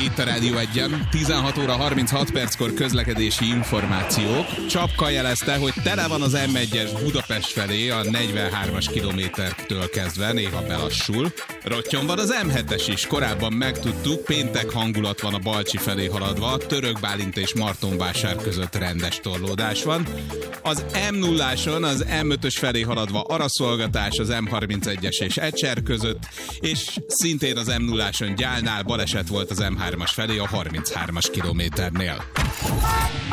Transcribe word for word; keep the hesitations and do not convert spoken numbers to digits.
itt a Rádió Egyen. tizenhat óra harminchat perckor közlekedési információk. Csapka jelezte, hogy tele van az em egyes Budapest felé a negyvenhármas kilométertől kezdve, néha belassul. Rottyom van az em hetes is, korábban megtudtuk, péntek hangulat van a Balcsi felé haladva, Török Bálint és Martonvásár között rendes torlódás van. Az em nulláson az em ötös felé haladva araszolgatás az em harmincegyes és Ecser között, és szintén az em nulláson Gyálnál baleset volt az em hármas felé a harminchármas kilométernél.